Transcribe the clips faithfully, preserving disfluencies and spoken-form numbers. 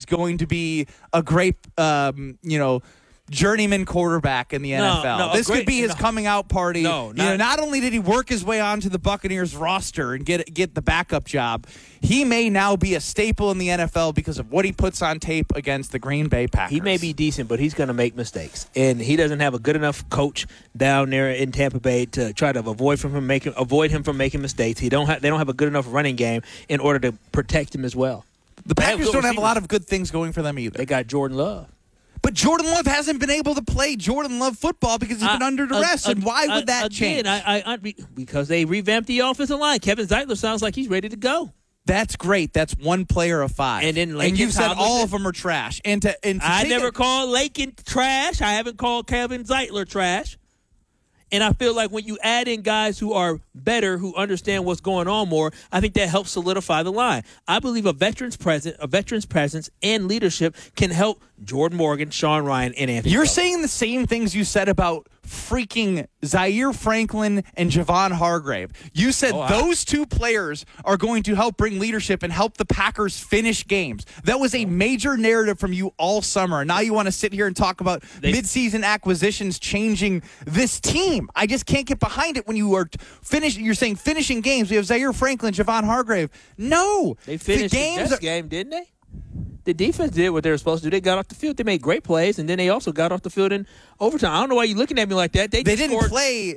going to be a great, um, you know, journeyman quarterback in the N F L. No, no, this great, could be his no. coming out party. No, you not, know, not only did he work his way onto the Buccaneers roster and get get the backup job, he may now be a staple in the N F L because of what he puts on tape against the Green Bay Packers. He may be decent, but he's going to make mistakes, and he doesn't have a good enough coach down there in Tampa Bay to try to avoid from him making avoid him from making mistakes. He don't have, they don't have a good enough running game in order to protect him as well. The They have Packers good don't have a receivers. lot of good things going for them either. They got Jordan Love. But Jordan Love hasn't been able to play Jordan Love football because he's been I- under duress. uh, and why uh, would that again, change? I, I, I, because they revamped the offensive line. Kevin Zeitler sounds like he's ready to go. That's great. That's one player of five. And then and Laken you said all Tomlinson- of them are trash. And to, and to I take never it- called Laken trash. I haven't called Kevin Zeitler trash. And I feel like when you add in guys who are better, who understand what's going on more, I think that helps solidify the line. I believe a veteran's presence, a veteran's presence and leadership can help Jordan Morgan, Sean Ryan, and Anthony. You're Butler. saying the same things you said about freaking Zaire Franklin and Javon Hargrave. You said Oh, I- those two players are going to help bring leadership and help the Packers finish games. That was a major narrative from you all summer. Now you want to sit here and talk about They- midseason acquisitions changing this team. I just can't get behind it when you are finish. You're saying finishing games. We have Zaire Franklin, Javon Hargrave. No, They finished the the, games. Jets are- game, didn't they? The defense did what they were supposed to do. They got off the field. They made great plays, and then they also got off the field in overtime. I don't know why you're looking at me like that. They, they just didn't scored. play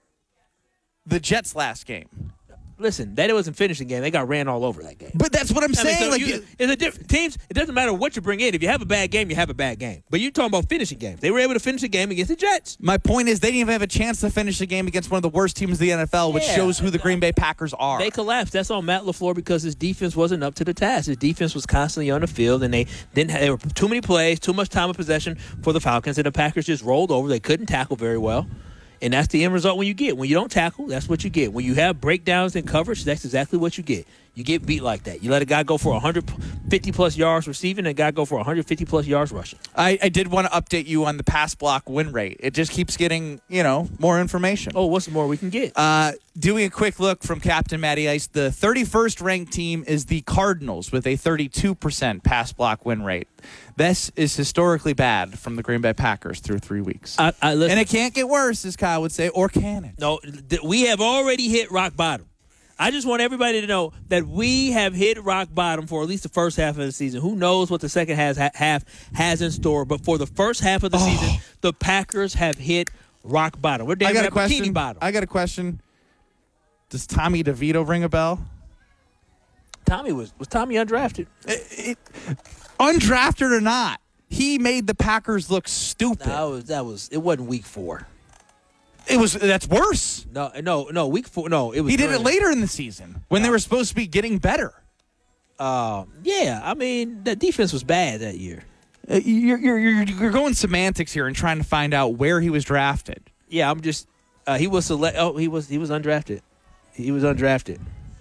the Jets last game. Listen, that wasn't finishing game. They got ran all over that game. But that's what I'm I mean, saying. so like, you, it's a different teams. It doesn't matter what you bring in. If you have a bad game, you have a bad game. But you're talking about finishing games. They were able to finish the game against the Jets. my point is they didn't even have a chance to finish the game against one of the worst teams in the N F L, which Yeah. shows who the Green Bay Packers are. They collapsed. That's on Matt LaFleur because his defense wasn't up to the task. His defense was constantly on the field, and they didn't have, there were too many plays, too much time of possession for the Falcons, and the Packers just rolled over. They couldn't tackle very well. And that's the end result when you get. When you don't tackle, that's what you get. When you have breakdowns in coverage, that's exactly what you get. You get beat like that. You let a guy go for one hundred fifty-plus yards receiving and a guy go for one hundred fifty-plus yards rushing. I, I did want to update you on the pass block win rate. It just keeps getting, you know, more information. Oh, what's more we can get? Uh, doing a quick look from Captain Matty Ice, the thirty-first ranked team is the Cardinals with a thirty-two percent pass block win rate. This is historically bad from the Green Bay Packers through three weeks. I, I, listen, and it can't get worse, as Kyle would say, or can it? No, th- we have already hit rock bottom. I just want everybody to know that we have hit rock bottom for at least the first half of the season. Who knows what the second has, ha- half has in store? But for the first half of the Oh. season, the Packers have hit rock bottom. We're damn I got near a question. bikini bottom. I got a question. Does Tommy DeVito ring a bell? Tommy was was Tommy undrafted? It, it, undrafted or not, he made the Packers look stupid. That was that was it. Wasn't week four. It was that's worse. No, no, no. Week four. No, it was. He did it during- later in the season when they were supposed to be getting better. Uh, yeah, I mean the defense was bad that year. Uh, you're, you're you're you're going semantics here and trying to find out where he was drafted. Yeah, I'm just. Uh, he was select. Oh, he was. He was undrafted. He was undrafted.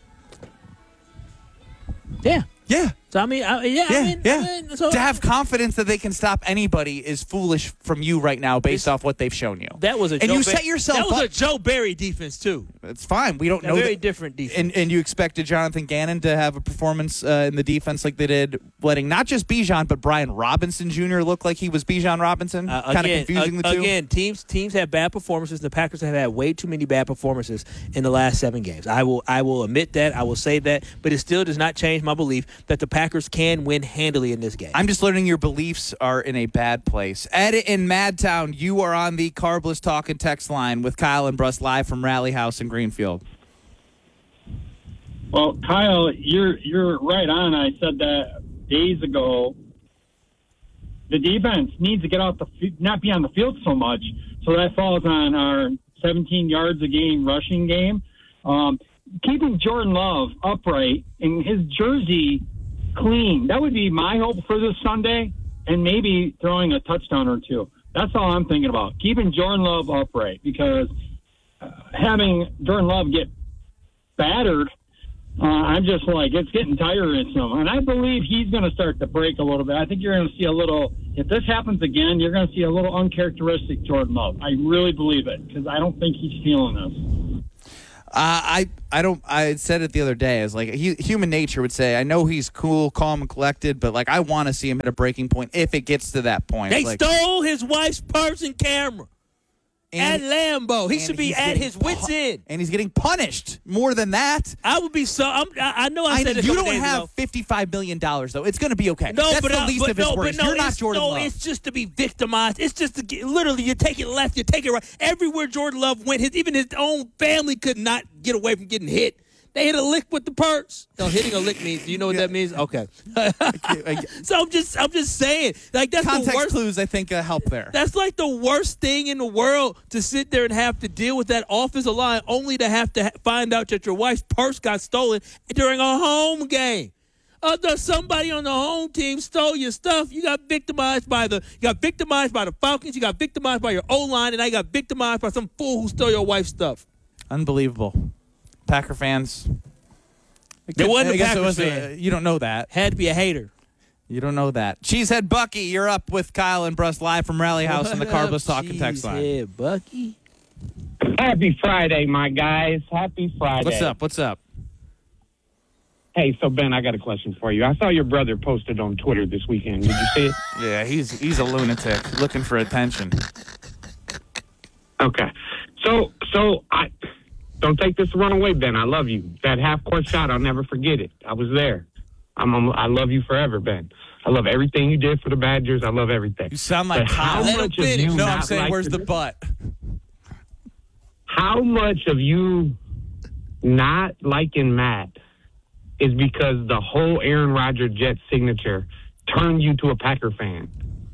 Yeah. Yeah. So I mean, I, yeah, Yeah, I mean, yeah. I mean, so to have confidence that they can stop anybody is foolish from you right now based off what they've shown you. that was a and Joe you Ba- set yourself that was up. a Joe Barry defense too. It's fine. We don't A know very that- different defense. And, and you expected Jonathan Gannon to have a performance uh, in the defense like they did, letting not just Bijan, but Brian Robinson Junior look like he was Bijan Robinson. Uh, kind of again, confusing uh, the two. Again, teams teams have bad performances. The Packers have had way too many bad performances in the last seven games. I will I will admit that. I will say that. But it still does not change my belief that the Packers can win handily in this game. I'm just learning your beliefs are in a bad place. Ed in Madtown, you are on the Carbless Talk and Text line with Kyle and Bruss live from Rally House in Greenfield. Well, Kyle, you're you're right on. I said that days ago. The defense needs to get out the f- not be on the field so much, so that falls on our seventeen yards a game rushing game. Um, keeping Jordan Love upright and his jersey clean, that would be my hope for this Sunday, and maybe throwing a touchdown or two. That's all I'm thinking about. Keeping Jordan Love upright, because uh, having Jordan Love get battered, uh, I'm just like, it's getting tiresome. And I believe he's going to start to break a little bit. I think you're going to see a little, if this happens again, you're going to see a little uncharacteristic Jordan Love. I really believe it, because I don't think he's feeling this. Uh, I I don't. I said it the other day. As like he, human nature would say, I know he's cool, calm, and collected, but like I want to see him hit a breaking point if it gets to that point. They like, stole his wife's purse and camera at and, Lambeau. He and should be he's at getting his wits' pu- end. and he's getting punished more than that. I would be so. I'm, I, I know I I said know, it a you couple don't days have ago. fifty-five million dollars though. It's going to be okay. No, That's but the I, least but of his no, worries. but no, You're not it's, Jordan no, Love. it's just to be victimized. It's just to get, literally you take it left, you take it right. Everywhere Jordan Love went, his, even his own family could not get away from getting hit. They hit a lick with the purse. No, hitting a lick means. Do you know what Yeah. that means? Okay. I- So I'm just, I'm just saying, like that's Context the worst. clues, I think, uh, help there. That's like the worst thing in the world to sit there and have to deal with that offensive line, only to have to ha- find out that your wife's purse got stolen during a home game. Uh, the, somebody on the home team stole your stuff. You got victimized by the, you got victimized by the Falcons. You got victimized by your O line, and I got victimized by some fool who stole your wife's stuff. Unbelievable. Packer fans. There wasn't I a guess it Packers was a- fan. you don't know that. Had to be a hater. You don't know that. Cheesehead Bucky, you're up with Kyle and Bruss live from Rally House on the Carbos Talking text line. Yeah, Bucky. Happy Friday, my guys. Happy Friday. What's up? What's up? Hey, so Ben, I got a question for you. I saw your brother posted on Twitter this weekend. Did you see it? Yeah, he's he's a lunatic looking for attention. Okay. So, so I don't take this the wrong way, Ben. I love you. That half court shot, I'll never forget it. I was there. I'm, I'm I love you forever, Ben. I love everything you did for the Badgers. I love everything. You sound like But how Kyle. Let him much of finish. you No, not I'm saying, like where's the the- butt? How much of you not liking Matt is because the whole Aaron Rodgers Jet signature turned you to a Packer fan?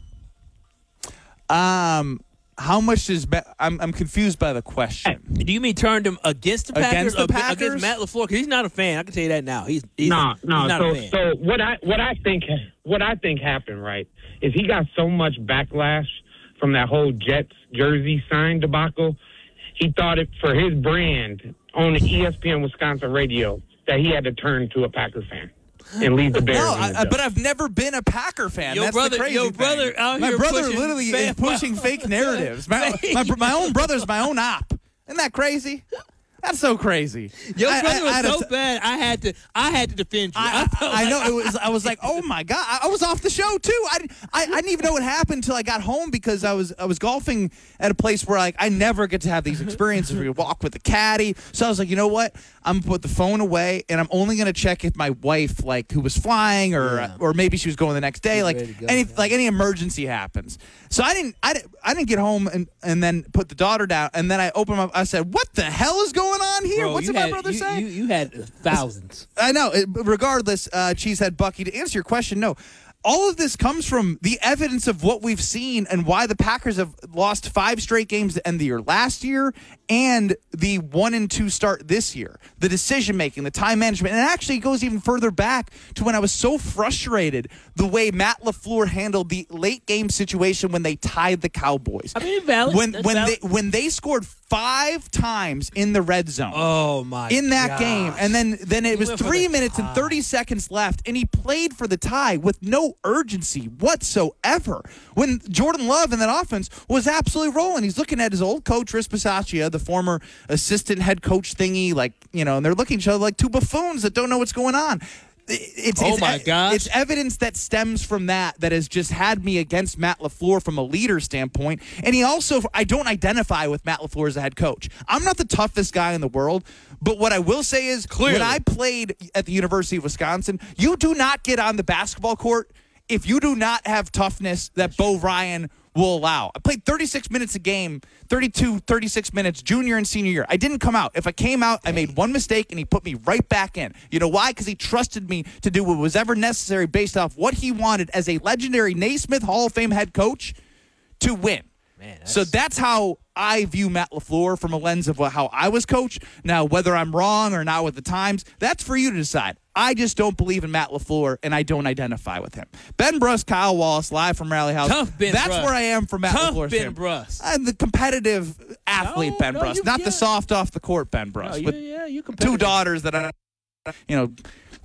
Um, how much is? Ba- I'm I'm confused by the question. Do you mean turned him against the Packers? Against the or be- Packers? Against Matt LaFleur? Because he's not a fan. I can tell you that now. He's, he's No, he's no. not So, a fan. so what I what I think what I think happened, right, is he got so much backlash from that whole Jets jersey sign debacle. He thought it for his brand on the E S P N Wisconsin radio that he had to turn to a Packer fan and leave the Bears. No, in I, the I- dust. but I've never been a Packer fan. Your That's brother- the crazy your thing. brother out my here brother pushing literally fan- is pushing fake narratives. My, my my own brother's my own op. Isn't that crazy? That's so crazy. Your I- brother I- I was had a so t- bad. I had to. I had to defend you. I, felt I, I like- know it was. I was like, oh my god! I, I was off the show too. I, I, I didn't even know what happened until I got home because I was I was golfing at a place where like I never get to have these experiences where you walk with the caddy. So I was like, you know what? I'm gonna put the phone away and I'm only gonna check if my wife like who was flying or Yeah. or maybe she was going the next day. She's Like ready to go, any yeah. like any emergency happens. So I didn't I didn't I didn't get home and and then put the daughter down and then I opened up. I said, what the hell is going on here? Bro, What's you my had- brother you, saying? You, you had thousands. I know. It- Regardless, uh, Cheesehead Bucky, to answer your question, no. All of this comes from the evidence of what we've seen and why the Packers have lost five straight games to end the year last year and the one and two start this year. The decision making, the time management, and it actually goes even further back to when I was so frustrated the way Matt LaFleur handled the late game situation when they tied the Cowboys. I mean, valid. when That's when valid. they when they scored five times in the red zone Oh my! in that gosh. game, and then then it He was went for three the minutes and tie. thirty seconds left, and he played for the tie with no urgency whatsoever. When Jordan Love in that offense was absolutely rolling, he's looking at his old coach Rich Bisaccia, the former assistant head coach thingy, like you know, and they're looking at each other like two buffoons that don't know what's going on. It's, Oh it's, my gosh. It's evidence that stems from that that has just had me against Matt LaFleur from a leader standpoint. And he also, I don't identify with Matt LaFleur as a head coach. I'm not the toughest guy in the world, but what I will say is Clearly. when I played at the University of Wisconsin, you do not get on the basketball court if you do not have toughness that Bo Ryan will allow. I played thirty-six minutes a game, thirty-two, thirty-six minutes, junior and senior year. I didn't come out. If I came out, I made one mistake, and he put me right back in. You know why? Because he trusted me to do what was ever necessary based off what he wanted as a legendary Naismith Hall of Fame head coach to win. Man, that's- So that's how I view Matt LaFleur from a lens of how I was coached. Now, whether I'm wrong or not with the times, that's for you to decide. I just don't believe in Matt LaFleur, and I don't identify with him. Ben Bruss, Kyle Wallace, live from Rally House. Tough Ben That's Bruss. where I am for Matt Tough LaFleur. Ben Bruss. I'm the competitive athlete No, Ben no, Bruss, you- not yeah. the soft off the court Ben Bruss. Oh, yeah, with yeah, you two daughters that I, you know,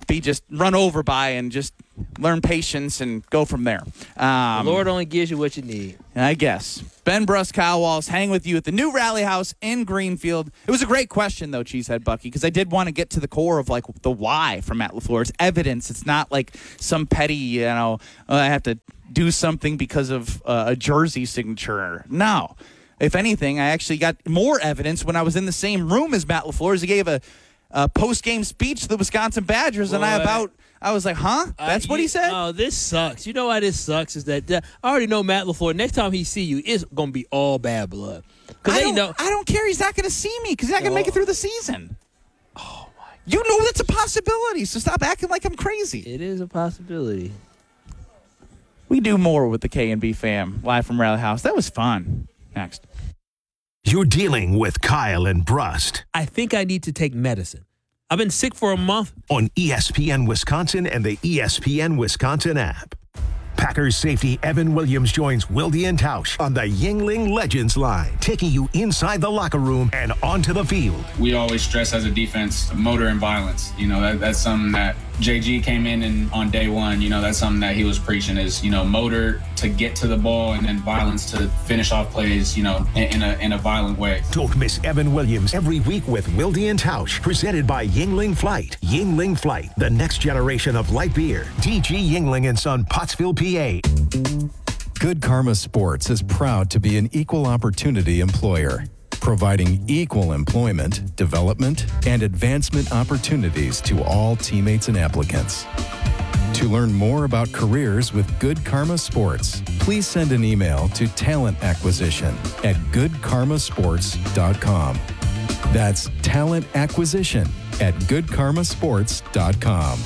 be just run over by and just learn patience and go from there. Um, the Lord only gives you what you need. I guess. Ben Brust, Kyle Walls, hanging with you at the new Rally House in Greenfield. It was a great question, though, Cheesehead Bucky, because I did want to get to the core of, like, the why from Matt LaFleur. It's evidence. It's not like some petty, you know, oh, I have to do something because of uh, a jersey signature. No. If anything, I actually got more evidence when I was in the same room as Matt LaFleur as he gave a, a post-game speech to the Wisconsin Badgers, Boy. and I about... I was like, huh? That's uh, what he said? Oh, this sucks. You know why this sucks is that uh, I already know Matt LaFleur. Next time he see you, it's going to be all bad blood. I, they don't, know- I don't care. He's not going to see me because he's not going to oh. make it through the season. Oh, my. You know that's a possibility, so stop acting like I'm crazy. It is a possibility. We do more with the K and B fam, live from Rally House. That was fun. Next. You're dealing with Kyle and Brust. I think I need to take medicine. I've been sick for a month. On E S P N Wisconsin and the E S P N Wisconsin app. Packers safety Evan Williams joins Wilde and Tausch on the Yuengling Legends line, taking you inside the locker room and onto the field. We always stress as a defense, motor and violence. You know, that, that's something that J G came in and on day one, you know, that's something that he was preaching is, you know, motor to get to the ball and then violence to finish off plays, you know, in, in a in a violent way. Don't miss Evan Williams every week with Wilde and Tausch, presented by Yuengling Flight. Yuengling Flight, the next generation of light beer. D G Yuengling and Son, Pottsville, P A. Good Karma Sports is proud to be an equal opportunity employer, providing equal employment, development, and advancement opportunities to all teammates and applicants. To learn more about careers with Good Karma Sports, please send an email to talent acquisition at good karma sports dot com. That's talent acquisition at good karma sports dot com.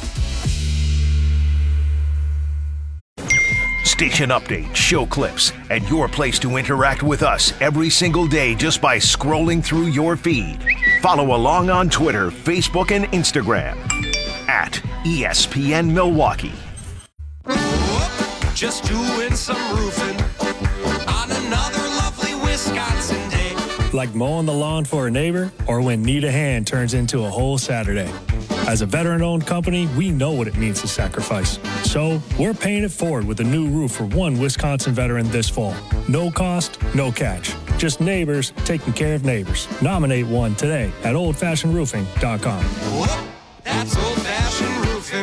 Station updates, show clips, and your place to interact with us every single day just by scrolling through your feed. Follow along on Twitter, Facebook, and Instagram at E S P N Milwaukee. Whoop, just doing some roofing on another lovely Wisconsin day. Like mowing the lawn for a neighbor or when need a hand turns into a whole Saturday. As a veteran-owned company, we know what it means to sacrifice. So we're paying it forward with a new roof for one Wisconsin veteran this fall. No cost, no catch. Just neighbors taking care of neighbors. Nominate one today at old fashioned roofing dot com. Whoop, that's old-fashioned roofing.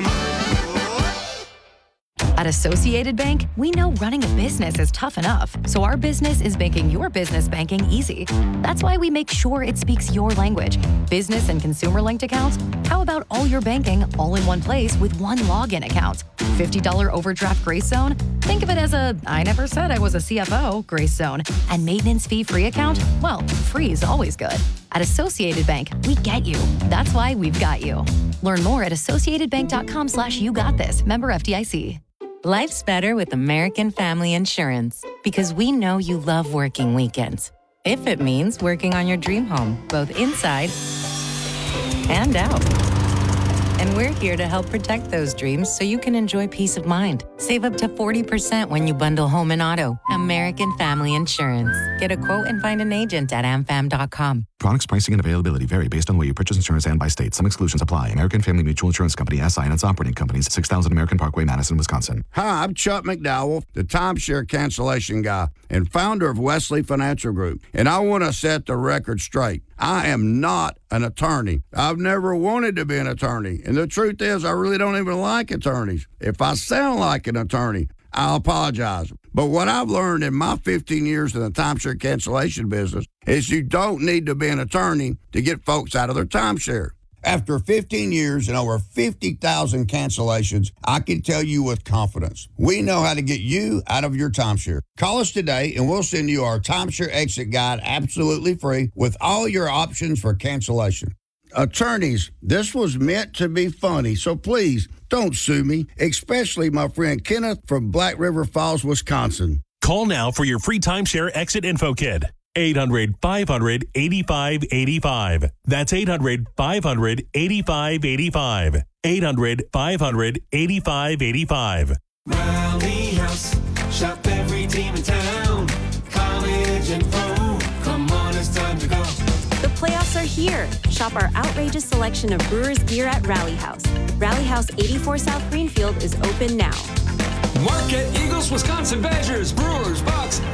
At Associated Bank, we know running a business is tough enough, so our business is making your business banking easy. That's why we make sure it speaks your language. Business and consumer-linked accounts? How about all your banking all in one place with one login account? fifty dollars overdraft grace zone? Think of it as a I never said I was a C F O grace zone. And maintenance fee-free account? Well, free is always good. At Associated Bank, we get you. That's why we've got you. Learn more at associated bank dot com slash you got this. Member F D I C. Life's better with American Family Insurance because we know you love working weekends. If it means working on your dream home, both inside and out. And we're here to help protect those dreams so you can enjoy peace of mind. Save up to forty percent when you bundle home and auto. American Family Insurance. Get a quote and find an agent at a m fam dot com. Products, pricing, and availability vary based on where you purchase insurance and by state. Some exclusions apply. American Family Mutual Insurance Company, S I and its operating companies, six thousand American Parkway, Madison, Wisconsin. Hi, I'm Chuck McDowell, the timeshare cancellation guy and founder of Wesley Financial Group. And I want to set the record straight. I am not an attorney. I've never wanted to be an attorney. And the truth is, I really don't even like attorneys. If I sound like an attorney, I'll apologize. But what I've learned in my fifteen years in the timeshare cancellation business is you don't need to be an attorney to get folks out of their timeshare. After fifteen years and over fifty thousand cancellations, I can tell you with confidence, we know how to get you out of your timeshare. Call us today and we'll send you our timeshare exit guide absolutely free with all your options for cancellation. Attorneys, this was meant to be funny, so please don't sue me, especially my friend Kenneth from Black River Falls, Wisconsin. Call now for your free timeshare exit info kit. eight hundred, five hundred, eighty-five eighty-five. That's eight hundred, five hundred, eighty-five eighty-five. eight hundred, five hundred, eighty-five eighty-five. Rally House, shop every team in town. College and pro, come on, it's time to go. The playoffs are here. Shop our outrageous selection of Brewers gear at Rally House. Rally House eighty-four South Greenfield is open now. Mark at Eagles, Wisconsin Badgers, Brewers, Bucks,